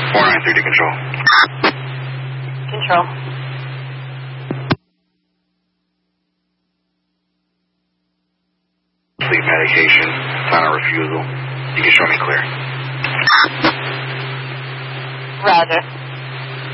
493 to control. Control. Sleep medication, final refusal. You can show me clear. Roger.